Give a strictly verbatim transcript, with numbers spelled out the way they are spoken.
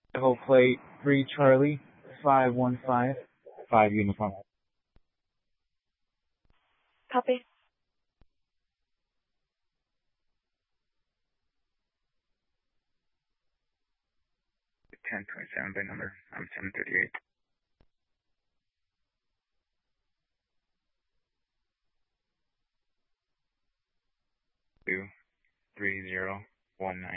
Echo plate three Charlie five one five five uniform. Copy. ten twenty-seven by number. I'm seven thirty-eight. Two three zero one nine.